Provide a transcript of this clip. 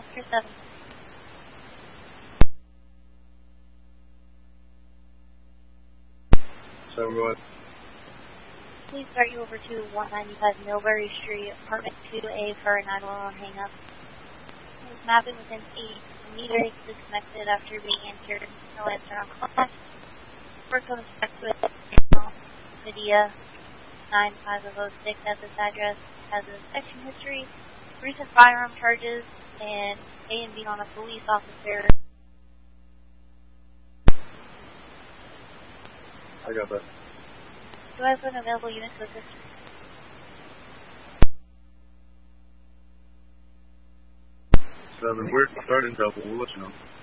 Here 7. So go ahead. Please start you over to 195 Millbury Street, apartment 2A for a 911 hang-up. It's mapping within 8 meters, disconnected after being entered. No answer on call. Work on back to it. Media 9506 at this address has an inspection history, recent firearm charges, and A and B on a police officer. I got that. Do I have an available unit to assist? Seven. We're starting trouble. We'll let you know.